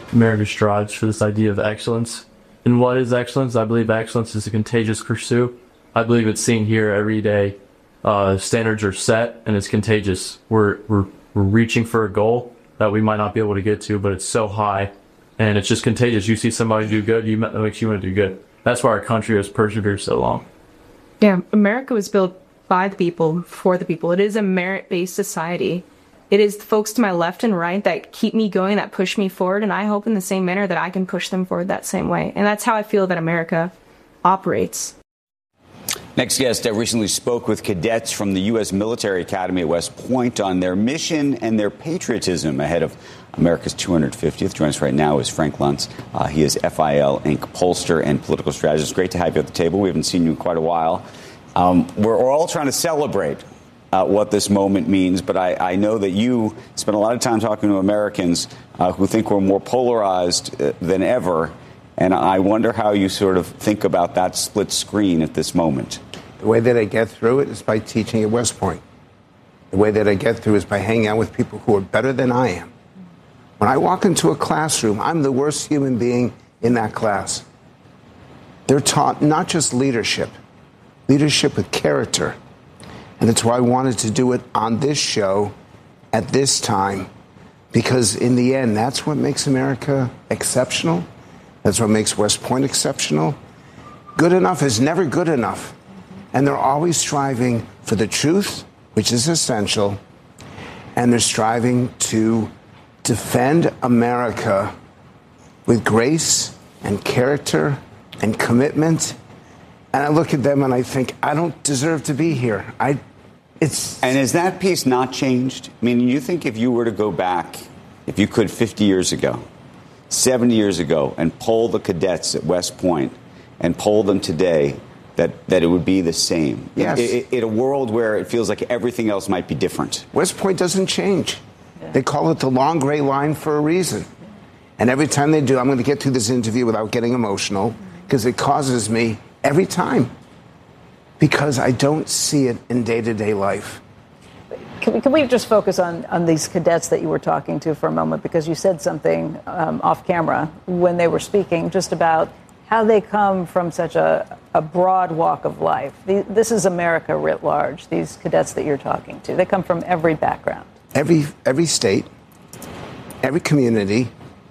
America strives for this idea of excellence. And what is excellence? I believe excellence is a contagious pursuit. I believe it's seen here every day. Standards are set, and it's contagious. We're reaching for a goal that we might not be able to get to, but it's so high, and it's just contagious. You see somebody do good, that makes you want to do good. That's why our country has persevered so long. Yeah, America was built by the people, for the people. It is a merit-based society. It is the folks to my left and right that keep me going, that push me forward, and I hope in the same manner that I can push them forward that same way. And that's how I feel that America operates. Next guest recently spoke with cadets from the U.S. Military Academy at West Point on their mission and their patriotism ahead of America's 250th. Joining us right now is Frank Luntz. He is FIL Inc. pollster and political strategist. Great to have you at the table. We haven't seen you in quite a while. We're all trying to celebrate what this moment means, but I know that you spend a lot of time talking to Americans who think we're more polarized than ever. And I wonder how you sort of think about that split screen at this moment. The way that I get through it is by teaching at West Point. The way that I get through is by hanging out with people who are better than I am. When I walk into a classroom, I'm the worst human being in that class. They're taught not just leadership with character. And that's why I wanted to do it on this show at this time, because in the end, that's what makes America exceptional. That's what makes West Point exceptional. Good enough is never good enough. And they're always striving for the truth, which is essential. And they're striving to defend America with grace and character and commitment. And I look at them and I think, I don't deserve to be here. And has that piece not changed? I mean, you think if you were to go back, if you could 50 years ago, 70 years ago, and poll the cadets at West Point and poll them today, that it would be the same? Yes. In a world where it feels like everything else might be different. West Point doesn't change. Yeah. They call it the long gray line for a reason. And every time they do, I'm going to get through this interview without getting emotional, because it causes me every time. Because I don't see it in day-to-day life. Can we just focus on these cadets that you were talking to for a moment? Because you said something off camera when they were speaking just about how they come from such a broad walk of life. This is America writ large, these cadets that you're talking to. They come from every background. Every state, every community,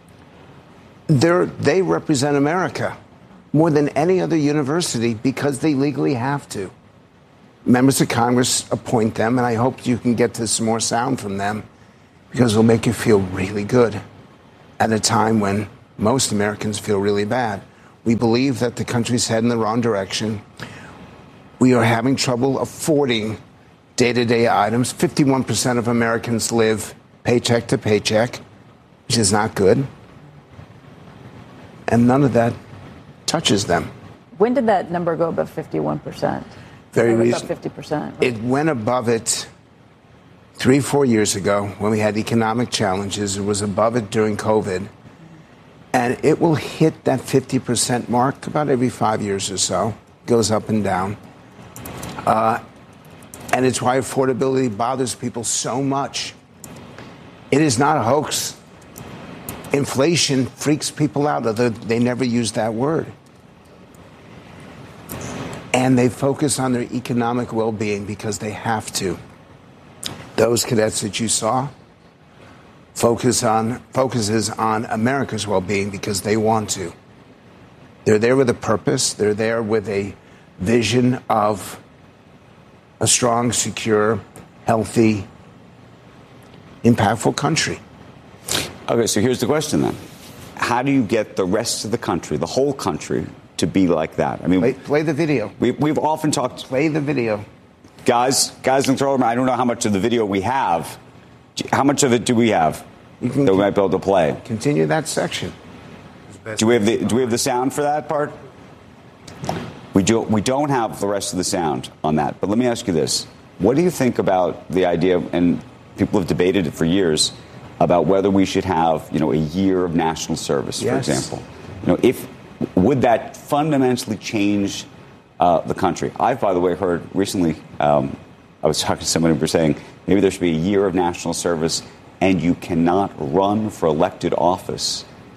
they represent America more than any other university because they legally have to. Members of Congress appoint them, and I hope you can get to some more sound from them, because it'll make you feel really good at a time when most Americans feel really bad. We believe that the country's heading in the wrong direction. We are having trouble affording day-to-day items. 51% of Americans live paycheck to paycheck, which is not good. And none of that touches them. When did that number go above 51%? Very recent. Above 50%. It went above it 3-4 years ago when we had economic challenges. It was above it during COVID. And it will hit that 50% mark about every 5 years or so. Goes up and down. And it's why affordability bothers people so much. It is not a hoax. Inflation freaks people out, although they never use that word. And they focus on their economic well-being because they have to. Those cadets that you saw focuses on America's well-being because they want to. They're there with a purpose. They're there with a vision of a strong, secure, healthy, impactful country. Okay, so here's the question then. How do you get the rest of the country, the whole country, to be like that? I mean, play the video. We've often talked. Play the video. Guys, in Thrower, I don't know how much of the video we have. How much of it do we have that we might be able to play? Continue that section. Do we have the sound for that part? We don't have the rest of the sound on that. But let me ask you this: what do you think about the idea? And people have debated it for years about whether we should have, a year of national service, for example. Would that fundamentally change the country? I've, by the way, heard recently, I was talking to someone who was saying maybe there should be a year of national service and you cannot run for elected office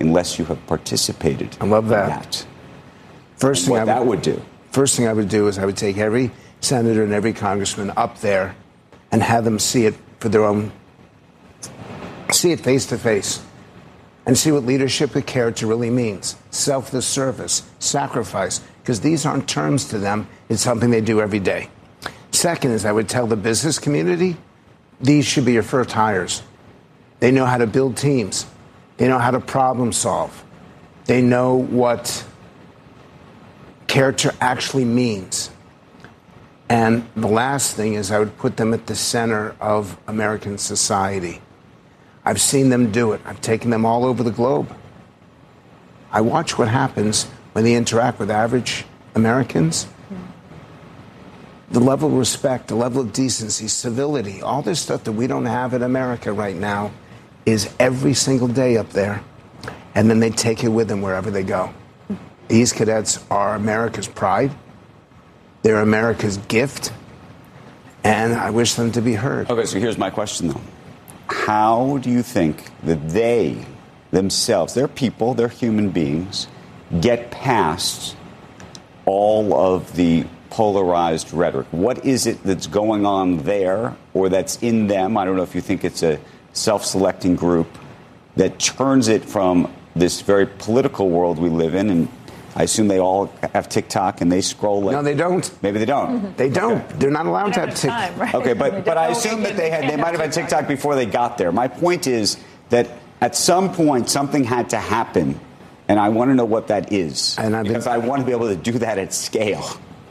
unless you have participated. I love in that. First thing that would do. First thing I would do is I would take every senator and every congressman up there and have them see it for their own, see it face to face, and see what leadership with character really means. Selfless service, sacrifice, because these aren't terms to them. It's something they do every day. Second is I would tell the business community, these should be your first hires. They know how to build teams. They know how to problem solve. They know what character actually means. And the last thing is I would put them at the center of American society. I've seen them do it. I've taken them all over the globe. I watch what happens when they interact with average Americans. The level of respect, the level of decency, civility, all this stuff that we don't have in America right now is every single day up there. And then they take it with them wherever they go. These cadets are America's pride. They're America's gift. And I wish them to be heard. Okay, so here's my question, though. How do you think that they themselves, they're people, they're human beings, get past all of the polarized rhetoric? What is it that's going on there or that's in them? I don't know if you think it's a self-selecting group that turns it from this very political world we live in, and I assume they all have TikTok and they scroll. No, they don't. Maybe they don't. They don't. Okay. They're not allowed to have TikTok. Right? Okay, but I assume that they might have had TikTok before they got there. My point is that at some point something had to happen, and I want to know what that is, because I want to be able to do that at scale.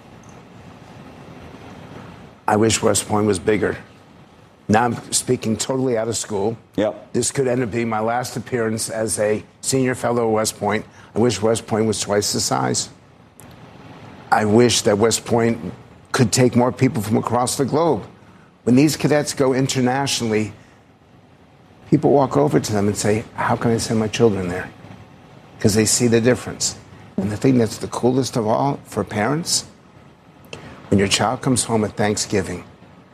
I wish West Point was bigger. Now I'm speaking totally out of school. Yep. This could end up being my last appearance as a senior fellow at West Point. I wish West Point was twice the size. I wish that West Point could take more people from across the globe. When these cadets go internationally, people walk over to them and say, how can I send my children there? Because they see the difference. And the thing that's the coolest of all for parents, when your child comes home at Thanksgiving,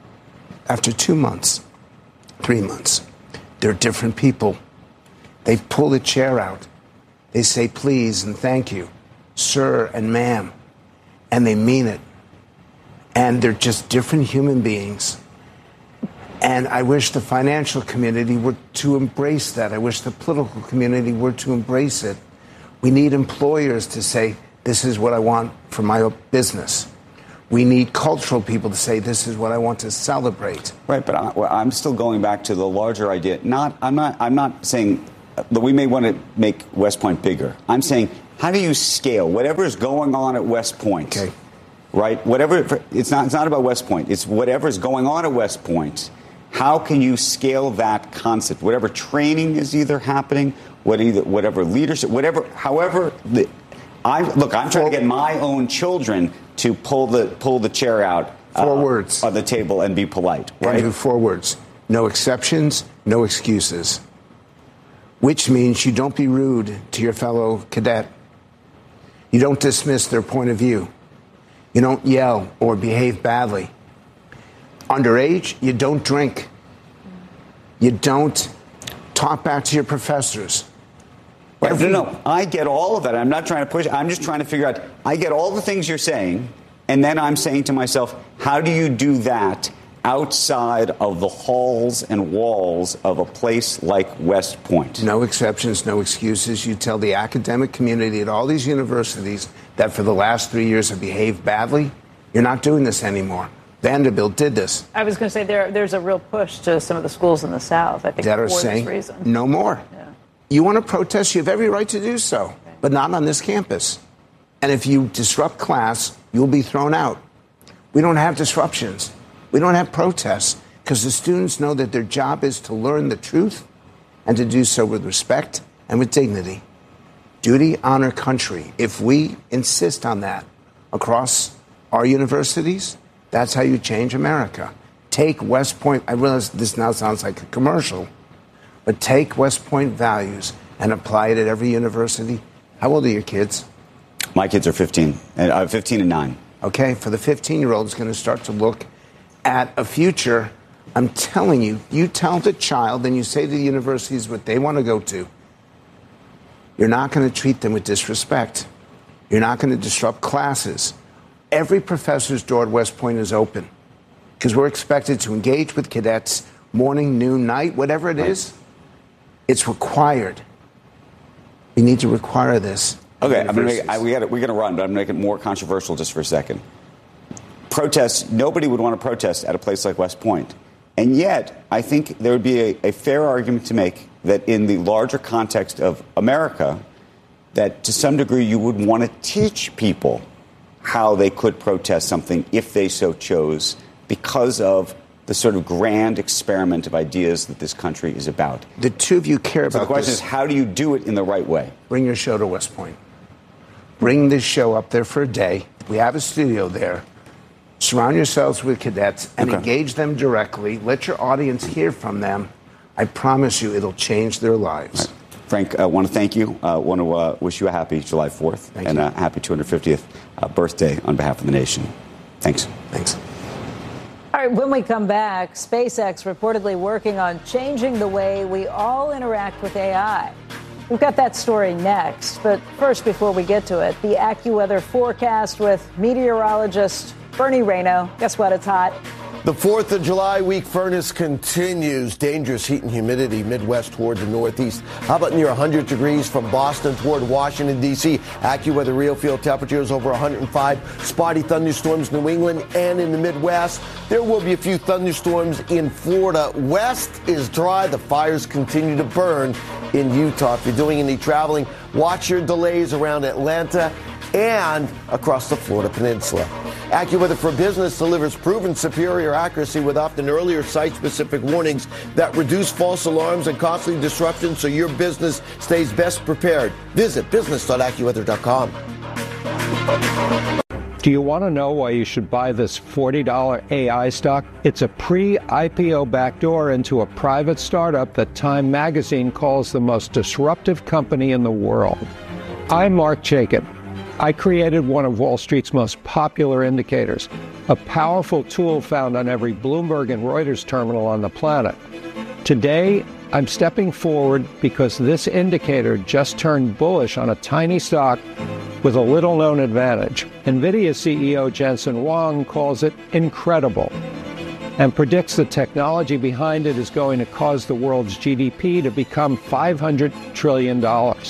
after 2 months, 3 months, they're different people. They pull the chair out. They say please and thank you, sir and ma'am, and they mean it. And they're just different human beings. And I wish the financial community were to embrace that. I wish the political community were to embrace it. We need employers to say, this is what I want for my business. We need cultural people to say, this is what I want to celebrate. Right, but I'm still going back to the larger idea. I'm not saying that we may want to make West Point bigger. I'm saying, how do you scale whatever is going on at West Point? Okay. Right? Whatever, it's not about West Point. It's whatever is going on at West Point. How can you scale that concept? Whatever training is either happening, whatever leadership, however. I'm trying to get my own children to pull the chair out 4 words on the table and be polite, right? And do 4 words. No exceptions, no excuses. Which means you don't be rude to your fellow cadet. You don't dismiss their point of view. You don't yell or behave badly. Underage, you don't drink. You don't talk back to your professors. Right. No, I get all of that. I'm not trying to push. I'm just trying to figure out. I get all the things you're saying, and then I'm saying to myself, how do you do that outside of the halls and walls of a place like West Point? No exceptions, no excuses. You tell the academic community at all these universities that for the last 3 years have behaved badly. You're not doing this anymore. Vanderbilt did this. I was going to say there's a real push to some of the schools in the South, I think, that are for saying this reason. No more. Yeah. You want to protest, you have every right to do so, but not on this campus. And if you disrupt class, you'll be thrown out. We don't have disruptions. We don't have protests because the students know that their job is to learn the truth and to do so with respect and with dignity. Duty, honor, country. If we insist on that across our universities, that's how you change America. Take West Point. I realize this now sounds like a commercial, but take West Point values and apply it at every university. How old are your kids? My kids are 15 and 9. Okay, for the 15-year-old is going to start to look at a future. I'm telling you, you tell the child and you say to the universities what they want to go to. You're not going to treat them with disrespect. You're not going to disrupt classes. Every professor's door at West Point is open because we're expected to engage with cadets morning, noon, night, whatever it is. It's required. We need to require this. Okay, we're going to run, but I'm going to make it more controversial just for a second. Protests, nobody would want to protest at a place like West Point. And yet, I think there would be a fair argument to make that in the larger context of America, that to some degree you would want to teach people how they could protest something if they so chose because of the sort of grand experiment of ideas that this country is about. The two of you care about this. So the question is, how do you do it in the right way? Bring your show to West Point. Bring this show up there for a day. We have a studio there. Surround yourselves with cadets and engage them directly. Let your audience hear from them. I promise you it'll change their lives. Right. Frank, I want to thank you. I want to wish you a happy July 4th and a happy 250th birthday on behalf of the nation. Thanks. Thanks. All right, when we come back, SpaceX reportedly working on changing the way we all interact with AI. We've got that story next. But first, before we get to it, the AccuWeather forecast with meteorologist Bernie Rayno. Guess what? It's hot. The 4th of July week furnace continues. Dangerous heat and humidity Midwest toward the Northeast. How about near 100 degrees from Boston toward Washington, D.C.? AccuWeather real field temperatures over 105. Spotty thunderstorms New England and in the Midwest. There will be a few thunderstorms in Florida. West is dry. The fires continue to burn in Utah. If you're doing any traveling, watch your delays around Atlanta and across the Florida Peninsula. AccuWeather for Business delivers proven superior accuracy with often earlier site-specific warnings that reduce false alarms and costly disruptions so your business stays best prepared. Visit business.accuweather.com. Do you want to know why you should buy this $40 AI stock? It's a pre-IPO backdoor into a private startup that Time Magazine calls the most disruptive company in the world. I'm Mark Chaikin. I created one of Wall Street's most popular indicators, a powerful tool found on every Bloomberg and Reuters terminal on the planet. Today, I'm stepping forward because this indicator just turned bullish on a tiny stock with a little-known advantage. NVIDIA CEO Jensen Huang calls it incredible and predicts the technology behind it is going to cause the world's GDP to become $500 trillion.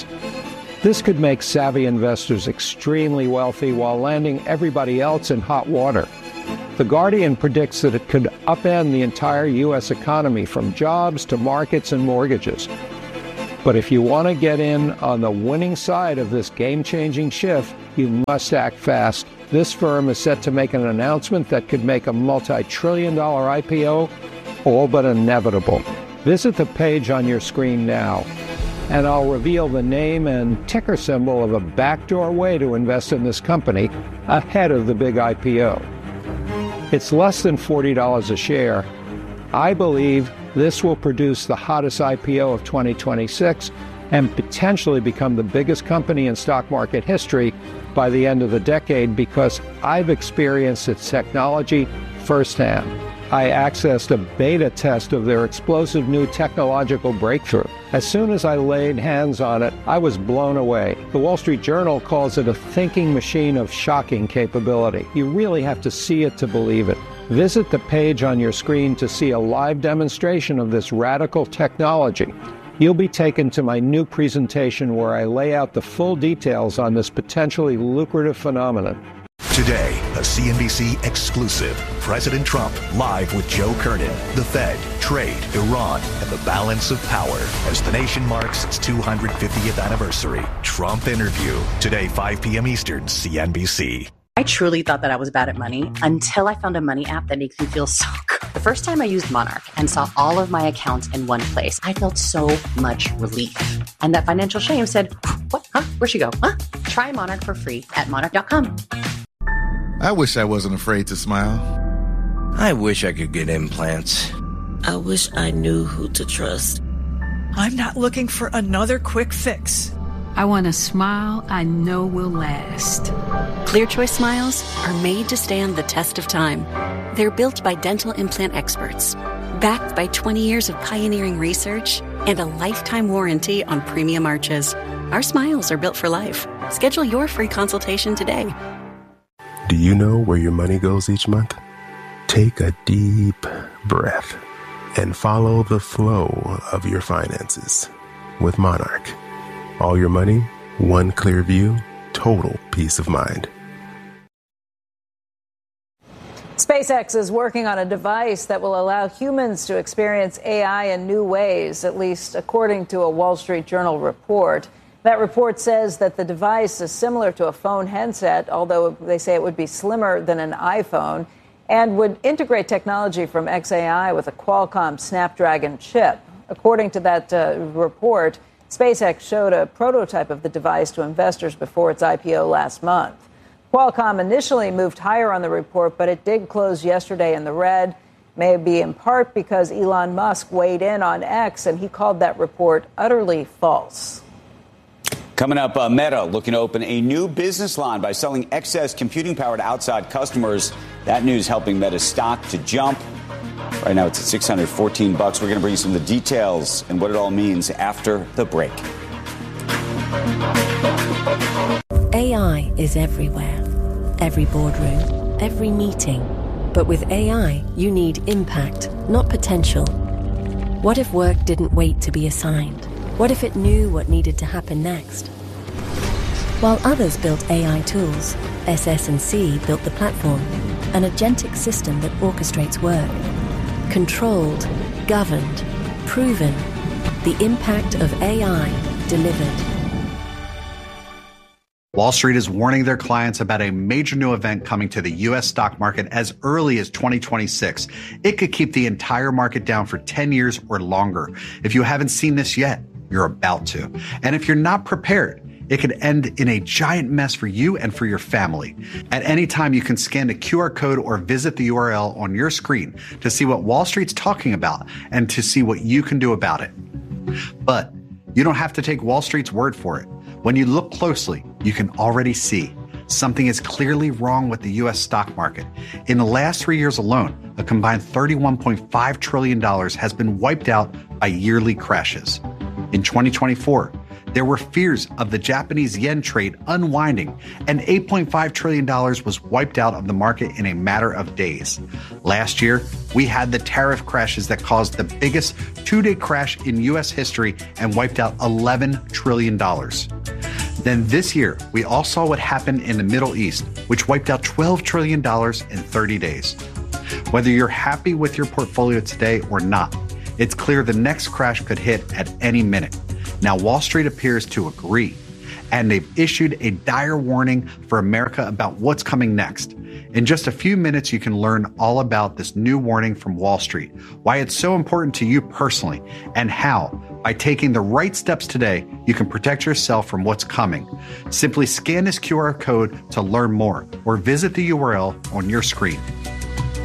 This could make savvy investors extremely wealthy while landing everybody else in hot water. The Guardian predicts that it could upend the entire U.S. economy from jobs to markets and mortgages. But if you want to get in on the winning side of this game-changing shift, you must act fast. This firm is set to make an announcement that could make a multi-trillion-dollar IPO all but inevitable. Visit the page on your screen now, and I'll reveal the name and ticker symbol of a backdoor way to invest in this company ahead of the big IPO. It's less than $40 a share. I believe this will produce the hottest IPO of 2026 and potentially become the biggest company in stock market history by the end of the decade because I've experienced its technology firsthand. I accessed a beta test of their explosive new technological breakthrough. As soon as I laid hands on it, I was blown away. The Wall Street Journal calls it a thinking machine of shocking capability. You really have to see it to believe it. Visit the page on your screen to see a live demonstration of this radical technology. You'll be taken to my new presentation where I lay out the full details on this potentially lucrative phenomenon. Today, a CNBC exclusive. President Trump live with Joe Kernan. The Fed, trade, Iran, and the balance of power as the nation marks its 250th anniversary. Trump interview. Today, 5 p.m. Eastern, CNBC. I truly thought that I was bad at money until I found a money app that makes me feel so good. The first time I used Monarch and saw all of my accounts in one place, I felt so much relief. And that financial shame said, what? Huh? Where'd she go? Huh? Try Monarch for free at monarch.com. I wish I wasn't afraid to smile. I wish I could get implants. I wish I knew who to trust. I'm not looking for another quick fix. I want a smile I know will last. ClearChoice smiles are made to stand the test of time. They're built by dental implant experts, backed by 20 years of pioneering research and a lifetime warranty on premium arches. Our smiles are built for life. Schedule your free consultation today. Do you know where your money goes each month? Take a deep breath and follow the flow of your finances with Monarch. All your money, one clear view, total peace of mind. SpaceX is working on a device that will allow humans to experience AI in new ways, at least according to a Wall Street Journal report. That report says that the device is similar to a phone headset, although they say it would be slimmer than an iPhone, and would integrate technology from xAI with a Qualcomm Snapdragon chip. According to that report, SpaceX showed a prototype of the device to investors before its IPO last month. Qualcomm initially moved higher on the report, but it did close yesterday in the red, maybe in part because Elon Musk weighed in on X, and he called that report utterly false. Coming up, Meta looking to open a new business line by selling excess computing power to outside customers. That news helping Meta's stock to jump. Right now it's at $614. We're going to bring you some of the details and what it all means after the break. AI is everywhere. Every boardroom, every meeting. But with AI, you need impact, not potential. What if work didn't wait to be assigned? What if it knew what needed to happen next? While others built AI tools, SS&C built the platform, an agentic system that orchestrates work. Controlled, governed, proven. The impact of AI delivered. Wall Street is warning their clients about a major new event coming to the U.S. stock market as early as 2026. It could keep the entire market down for 10 years or longer. If you haven't seen this yet, you're about to. And if you're not prepared, it could end in a giant mess for you and for your family. At any time, you can scan the QR code or visit the URL on your screen to see what Wall Street's talking about and to see what you can do about it. But you don't have to take Wall Street's word for it. When you look closely, you can already see something is clearly wrong with the U.S. stock market. In the last 3 years alone, a combined $31.5 trillion has been wiped out by yearly crashes. In 2024, there were fears of the Japanese yen trade unwinding, and $8.5 trillion was wiped out of the market in a matter of days. Last year, we had the tariff crashes that caused the biggest two-day crash in U.S. history and wiped out $11 trillion. Then this year, we all saw what happened in the Middle East, which wiped out $12 trillion in 30 days. Whether you're happy with your portfolio today or not, it's clear the next crash could hit at any minute. Now, Wall Street appears to agree, and they've issued a dire warning for America about what's coming next. In just a few minutes, you can learn all about this new warning from Wall Street, why it's so important to you personally, and how, by taking the right steps today, you can protect yourself from what's coming. Simply scan this QR code to learn more, or visit the URL on your screen.